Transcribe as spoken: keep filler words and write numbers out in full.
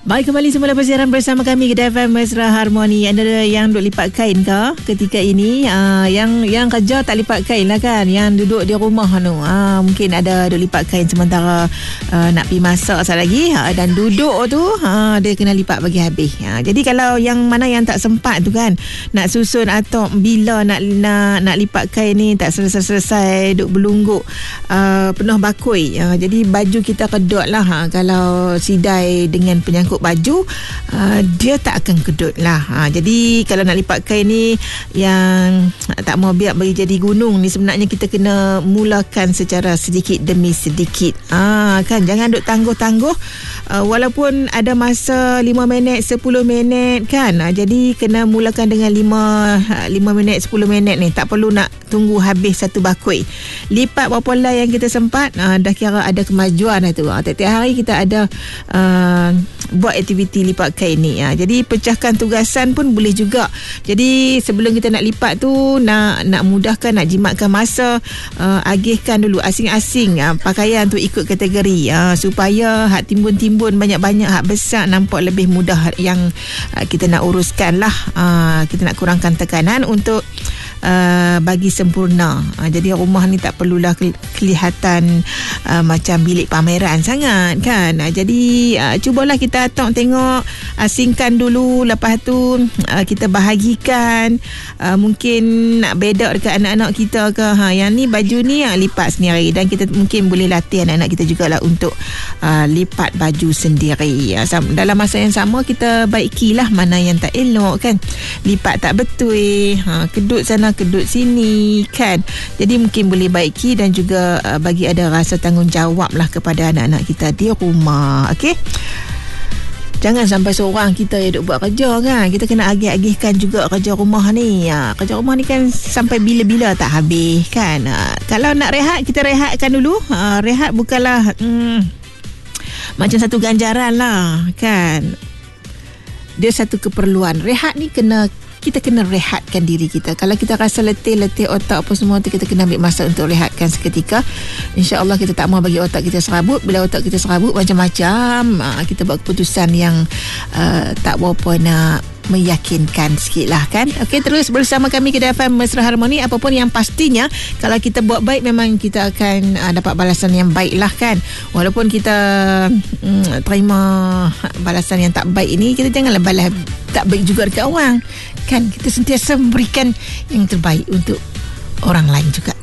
Baik, kembali semula persiaran bersama kami Kedah F M Mesra Harmoni. Anda yang duduk lipat kain ke ketika ini? Uh, yang yang kerja tak lipat kain lah kan, yang duduk di rumah tu uh, mungkin ada duduk lipat kain sementara uh, nak pergi masak sekali lagi, uh, dan duduk tu uh, dia kena lipat bagi habis. uh, Jadi kalau yang mana yang tak sempat tu kan, nak susun atau bila nak nak, nak lipat kain ni tak selesai-selesai, duduk berlungguk uh, penuh bakui, uh, jadi baju kita kedut lah. uh, Kalau sidai dengan penyangkut baju, uh, dia tak akan kedut lah. Ha, jadi kalau nak lipat kain ni yang tak mau biar bagi jadi gunung ni, sebenarnya kita kena mulakan secara sedikit demi sedikit. Ha, kan jangan duk tangguh-tangguh, uh, walaupun ada masa lima minit, sepuluh minit kan. Ha, jadi kena mulakan dengan lima minit, sepuluh minit ni. Tak perlu nak tunggu habis satu bakui. Lipat berapa helai yang kita sempat, uh, dah kira ada kemajuan dah tu. Ha, tiap-tiap hari kita ada uh, buat aktiviti lipat kain ni. Ha, jadi pecahkan tugasan pun boleh juga. Jadi sebelum kita nak lipat tu, nak nak mudahkan, nak jimatkan masa, uh, agihkan dulu asing-asing uh, pakaian tu ikut kategori, uh, supaya hak timbun-timbun banyak-banyak, hak besar nampak lebih mudah yang uh, kita nak uruskan lah. Uh, kita nak kurangkan tekanan untuk Uh, bagi sempurna. Uh, jadi rumah ni tak perlulah kelihatan uh, macam bilik pameran sangat kan. Uh, jadi uh, cubalah kita tok tengok, asingkan dulu, lepas tu uh, kita bahagikan. Uh, mungkin nak bedak dekat anak-anak kita ke, ha, yang ni baju ni uh, lipat sendiri, dan kita mungkin boleh latih anak-anak kita jugalah untuk uh, lipat baju sendiri. Uh, dalam masa yang sama kita baikilah mana yang tak elok kan, lipat tak betul, ha, kedut sana kedut sini kan. Jadi mungkin boleh baiki dan juga uh, bagi ada rasa tanggungjawab lah kepada anak-anak kita di rumah. Okey, jangan sampai seorang kita yang duk buat kerja kan. Kita kena agih-agihkan juga kerja rumah ni. Ha, kerja rumah ni kan sampai bila-bila tak habis kan. Ha, kalau nak rehat, kita rehatkan dulu. Ha, rehat bukanlah hmm, macam satu ganjaran lah kan. Dia satu keperluan. Rehat ni kena, kita kena rehatkan diri kita. Kalau kita rasa letih-letih otak apa semua tu, kita kena ambil masa untuk rehatkan seketika. InsyaAllah kita tak mahu bagi otak kita serabut. Bila otak kita serabut macam-macam, kita buat keputusan yang uh, tak berapa nak meyakinkan sikit lah kan. Okey, terus bersama kami Kedah F M Mesra Harmoni. Apapun yang pastinya, kalau kita buat baik, memang kita akan uh, dapat balasan yang baik lah kan. Walaupun kita um, terima balasan yang tak baik ini, kita janganlah balas tak baik juga dekat orang kan. Kita sentiasa memberikan yang terbaik untuk orang lain juga.